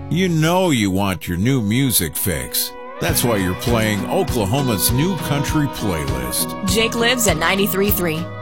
You know you want your new music fix. That's why you're playing Oklahoma's new country playlist. Jake lives at 93.3.